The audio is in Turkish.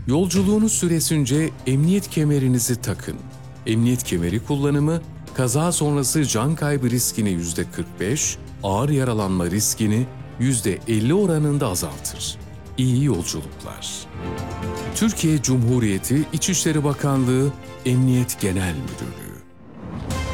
Yolculuğunuz süresince emniyet kemerinizi takın. Emniyet kemeri kullanımı, kaza sonrası can kaybı riskini %45, ağır yaralanma riskini %50 oranında azaltır. İyi yolculuklar. Türkiye Cumhuriyeti İçişleri Bakanlığı Emniyet Genel Müdürlüğü